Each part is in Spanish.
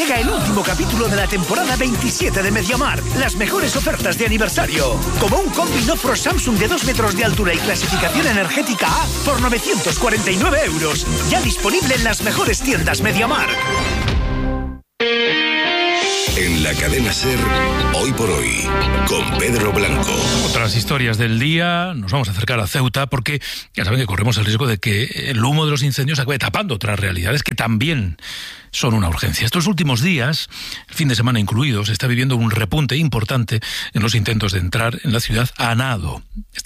Llega el último capítulo de la temporada 27 de MediaMarkt. Las mejores ofertas de aniversario. Como un combi Nofro Samsung de 2 metros de altura y clasificación energética A por 949 euros. Ya disponible en las mejores tiendas MediaMarkt. En la cadena SER, Hoy por Hoy, con Pedro Blanco. Otras historias del día, nos vamos a acercar a Ceuta porque ya saben que corremos el riesgo de que el humo de los incendios acabe tapando otras realidades que también son una urgencia. Estos últimos días, el fin de semana incluido, se está viviendo un repunte importante en los intentos de entrar en la ciudad a nado.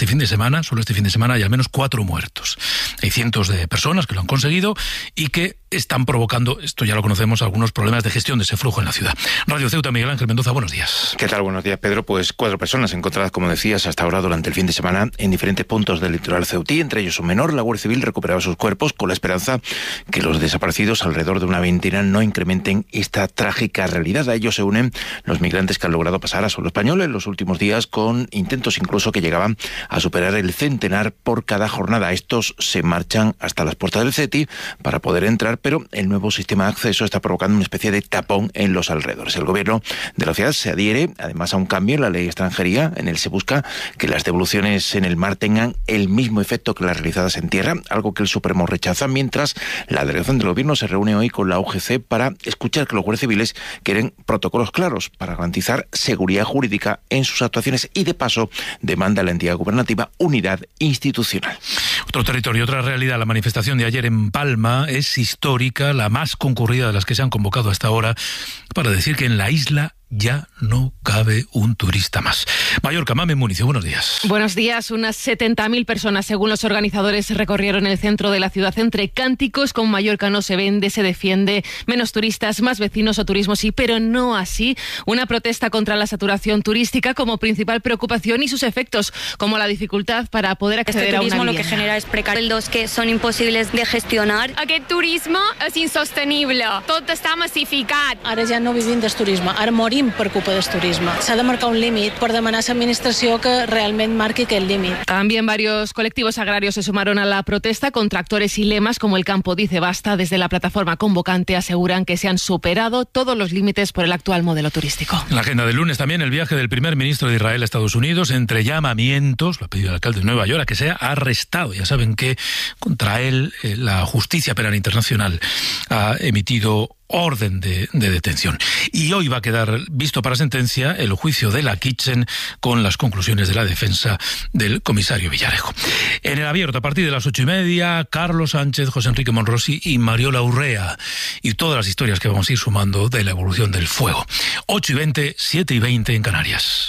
Solo este fin de semana, hay al menos 4 muertos. Hay cientos de personas que lo han conseguido y que están provocando, esto ya lo conocemos, algunos problemas de gestión de ese flujo en la ciudad. Radio Ceuta, Miguel Ángel Mendoza, buenos días. ¿Qué tal? Buenos días, Pedro. Pues 4 personas encontradas, como decías, hasta ahora durante el fin de semana en diferentes puntos del litoral ceutí, entre ellos un menor. La Guardia Civil recuperaba sus cuerpos con la esperanza que los desaparecidos, alrededor de una veintena, no incrementen esta trágica realidad. A ellos se unen los migrantes que han logrado pasar a suelo español en los últimos días, con intentos incluso que llegaban a superar el centenar por cada jornada. Estos se marchan hasta las puertas del CETI para poder entrar, pero el nuevo sistema de acceso está provocando una especie de tapón en los alrededores. El gobierno de la ciudad se adhiere además a un cambio en la ley de extranjería. En él se busca que las devoluciones en el mar tengan el mismo efecto que las realizadas en tierra, algo que el Supremo rechaza, mientras la delegación del gobierno se reúne hoy con la UGC para escuchar que los guardias civiles quieren protocolos claros para garantizar seguridad jurídica en sus actuaciones y, de paso, demanda a la entidad gubernativa unidad institucional. Otro territorio, otra realidad. La manifestación de ayer en Palma es histórica, la más concurrida de las que se han convocado hasta ahora, para decir que en la isla ya no cabe un turista más. Mallorca, Mamen Municio, buenos días. Buenos días. Unas 70.000 personas, según los organizadores, recorrieron el centro de la ciudad entre cánticos con Mallorca no se vende, se defiende, menos turistas, más vecinos o turismo sí, pero no así. Una protesta contra la saturación turística como principal preocupación y sus efectos, como la dificultad para poder acceder a una vivienda. Lo que genera es precariesos que son imposibles de gestionar. Aquest turisme és insostenible. Tot està massificat. Ara ja no vivim del turisme, ara morim per culpa del turisme. S'ha de marcar un límit per demanar a l'administració que realment marqui aquest límit. También varios colectivos agrarios se sumaron a la protesta con tractores y lemas como el Campo Dice Basta. Desde la plataforma convocante aseguran que se han superado todos los límites por el actual modelo turístico. En la agenda del lunes también el viaje del primer ministro de Israel a Estados Unidos, entre llamamientos, lo ha pedido el alcalde de Nueva York, a que sea arrestado. Ya saben que contra él la Justicia Penal Internacional ha emitido orden de detención. Y hoy va a quedar visto para sentencia el juicio de la Kitchen con las conclusiones de la defensa del comisario Villarejo. En el abierto, a partir de las 8:30, Carlos Sánchez, José Enrique Monrosi y Mariola Urrea. Y todas las historias que vamos a ir sumando de la evolución del fuego. 8:20, 7:20 en Canarias.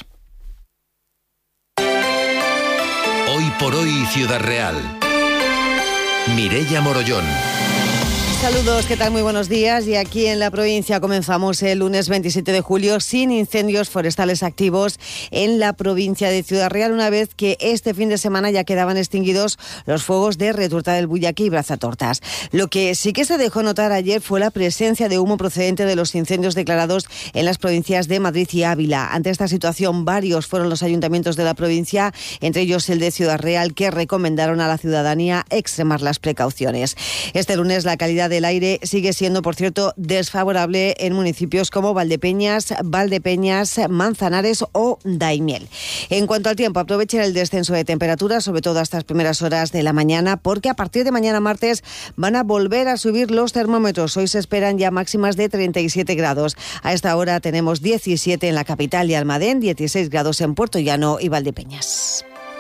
Hoy por Hoy, Ciudad Real. Mireia Morollón. Saludos, ¿qué tal? Muy buenos días. Y aquí en la provincia comenzamos el lunes 27 de julio sin incendios forestales activos en la provincia de Ciudad Real, una vez que este fin de semana ya quedaban extinguidos los fuegos de Retuerta del Bullaque y Brazatortas. Lo que sí que se dejó notar ayer fue la presencia de humo procedente de los incendios declarados en las provincias de Madrid y Ávila. Ante esta situación, varios fueron los ayuntamientos de la provincia, entre ellos el de Ciudad Real, que recomendaron a la ciudadanía extremar las precauciones. Este lunes la calidad del aire sigue siendo, por cierto, desfavorable en municipios como Valdepeñas, Manzanares o Daimiel. En cuanto al tiempo, aprovechen el descenso de temperaturas, sobre todo a estas primeras horas de la mañana, porque a partir de mañana martes van a volver a subir los termómetros. Hoy se esperan ya máximas de 37 grados. A esta hora tenemos 17 en la capital y Almadén, 16 grados en Puerto Llano y Valdepeñas.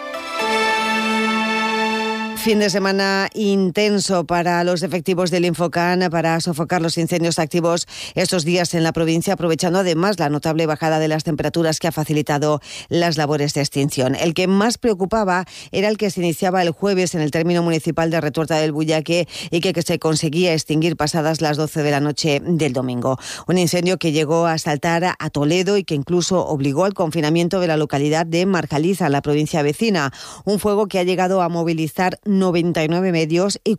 Fin de semana intenso para los efectivos del Infocan para sofocar los incendios activos estos días en la provincia, aprovechando además la notable bajada de las temperaturas que ha facilitado las labores de extinción. El que más preocupaba era el que se iniciaba el jueves en el término municipal de Retuerta del Bullaque y que se conseguía extinguir pasadas las 12 de la noche del domingo. Un incendio que llegó a asaltar a Toledo y que incluso obligó al confinamiento de la localidad de Marjaliza, en la provincia vecina. Un fuego que ha llegado a movilizar 99 medios y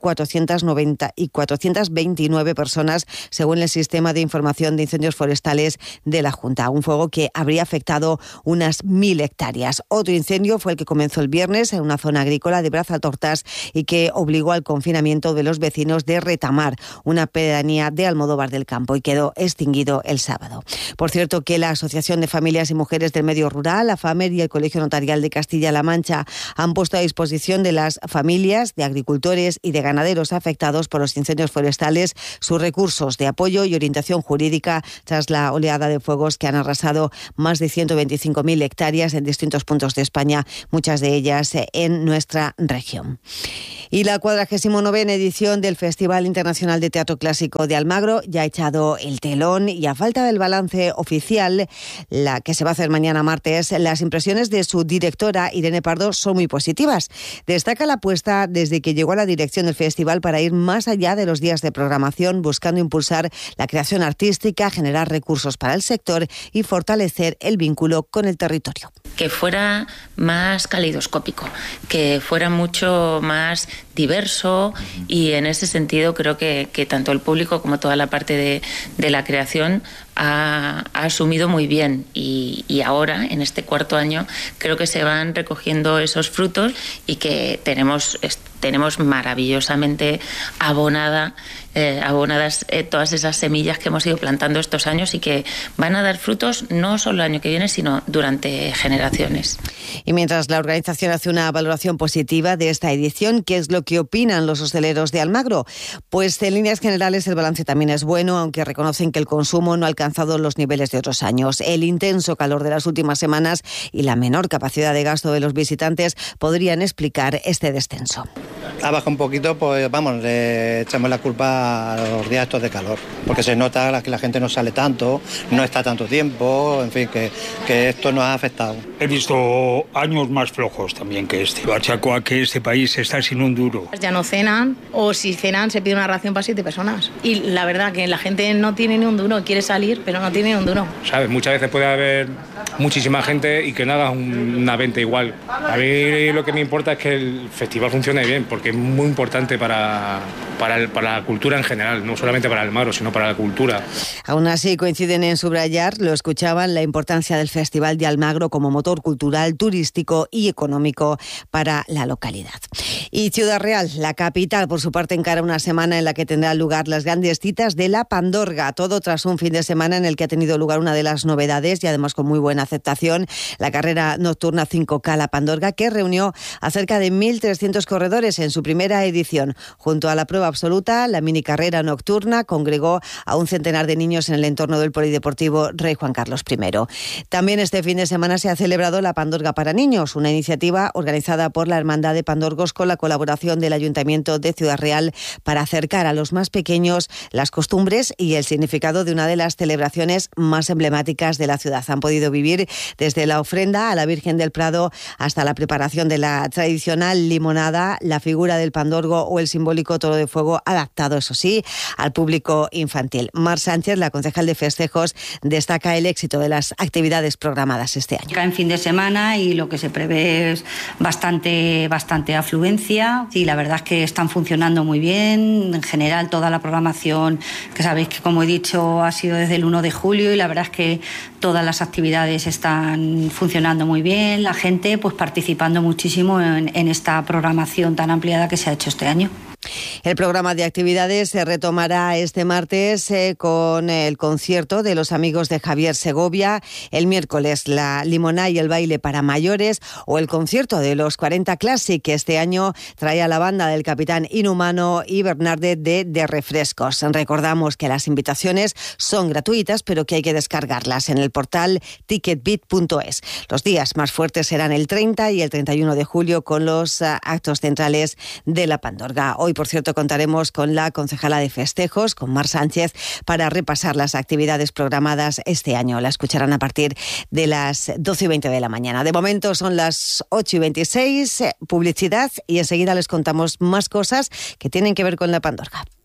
429 personas, según el Sistema de Información de Incendios Forestales de la Junta. Un fuego que habría afectado unas 1.000 hectáreas. Otro incendio fue el que comenzó el viernes en una zona agrícola de Brazatortas y que obligó al confinamiento de los vecinos de Retamar, una pedanía de Almodóvar del Campo, y quedó extinguido el sábado. Por cierto, que la Asociación de Familias y Mujeres del Medio Rural, AFAMER, y el Colegio Notarial de Castilla-La Mancha han puesto a disposición de las familias, de agricultores y de ganaderos afectados por los incendios forestales sus recursos de apoyo y orientación jurídica tras la oleada de fuegos que han arrasado más de 125.000 hectáreas en distintos puntos de España, muchas de ellas en nuestra región. Y la 49ª edición del Festival Internacional de Teatro Clásico de Almagro ya ha echado el telón y, a falta del balance oficial, la que se va a hacer mañana martes, las impresiones de su directora, Irene Pardo, son muy positivas. Destaca la apuesta desde que llegó a la dirección del festival para ir más allá de los días de programación, buscando impulsar la creación artística, generar recursos para el sector y fortalecer el vínculo con el territorio. Que fuera más caleidoscópico, que fuera mucho más diverso, y en ese sentido creo que tanto el público como toda la parte de la creación ha asumido muy bien, y ahora en este cuarto año creo que se van recogiendo esos frutos y que tenemos maravillosamente abonadas todas esas semillas que hemos ido plantando estos años y que van a dar frutos no solo el año que viene, sino durante generaciones. Y mientras la organización hace una valoración positiva de esta edición, ¿qué es lo que opinan los hosteleros de Almagro? Pues en líneas generales el balance también es bueno, aunque reconocen que el consumo no ha alcanzado los niveles de otros años. El intenso calor de las últimas semanas y la menor capacidad de gasto de los visitantes podrían explicar este descenso. Ha bajado un poquito, pues vamos, le echamos la culpa a los días estos de calor, porque se nota que la gente no sale tanto, no está tanto tiempo, en fin, que esto nos ha afectado. He visto años más flojos también que este. Lo achaco a que este país está sin un duro. Ya no cenan, o si cenan se pide una ración para 7 personas. Y la verdad que la gente no tiene ni un duro, quiere salir, pero no tiene ni un duro. ¿Sabes? Muchas veces puede haber muchísima gente y que no haga una venta igual. A mí lo que me importa es que el festival funcione bien, porque es muy importante para la cultura en general, no solamente para Almagro, sino para la cultura. Aún así coinciden en subrayar, lo escuchaban, la importancia del Festival de Almagro como motor cultural, turístico y económico para la localidad. Y Ciudad Real, la capital, por su parte, encara una semana en la que tendrán lugar las grandes citas de la Pandorga, todo tras un fin de semana en el que ha tenido lugar una de las novedades y además con muy buena aceptación, la carrera nocturna 5K La Pandorga, que reunió a cerca de 1.300 corredores en su primera edición. Junto a la prueba absoluta, la mini carrera nocturna congregó a un centenar de niños en el entorno del Polideportivo Rey Juan Carlos I. También este fin de semana se ha celebrado la Pandorga para niños, una iniciativa organizada por la Hermandad de Pandorgos con la colaboración del Ayuntamiento de Ciudad Real para acercar a los más pequeños las costumbres y el significado de una de las celebraciones más emblemáticas de la ciudad. Han podido vivir desde la ofrenda a la Virgen del Prado hasta la preparación de la tradicional limonada, la figura del pandorgo o el simbólico toro de fuego, adaptado, eso sí, al público infantil. Mar Sánchez, la concejal de festejos, destaca el éxito de las actividades programadas este año. Cae en fin de semana y lo que se prevé es bastante afluencia. Sí, la verdad es que están funcionando muy bien. En general, toda la programación, que sabéis que, como he dicho, ha sido desde el 1 de julio y la verdad es que todas las actividades están funcionando muy bien. La gente pues participando muchísimo en esta programación tan ampliada que se ha hecho este año. El programa de actividades se retomará este martes con el concierto de los amigos de Javier Segovia, el miércoles la limonada y el baile para mayores o el concierto de los 40 Classic, que este año trae a la banda del Capitán Inhumano y Bernardet de Refrescos. Recordamos que las invitaciones son gratuitas, pero que hay que descargarlas en el portal ticketbit.es. Los días más fuertes serán el 30 y el 31 de julio con los actos centrales de la Pandorga. Hoy, por cierto, contaremos con la concejala de festejos, con Mar Sánchez, para repasar las actividades programadas este año. La escucharán a partir de las 12:20 de la mañana. De momento son las 8:26, publicidad, y enseguida les contamos más cosas que tienen que ver con la Pandorga.